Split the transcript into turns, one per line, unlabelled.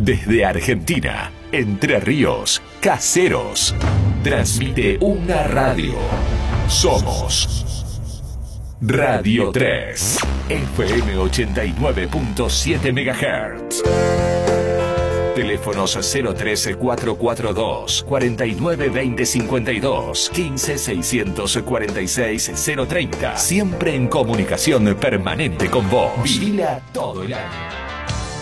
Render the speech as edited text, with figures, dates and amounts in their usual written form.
Desde Argentina, Entre Ríos, Caseros, transmite una radio. Somos Radio 3, FM 89.7 MHz. Teléfonos 013-442 492052 15-646-030. Siempre en comunicación permanente con vos. Vivila todo el año.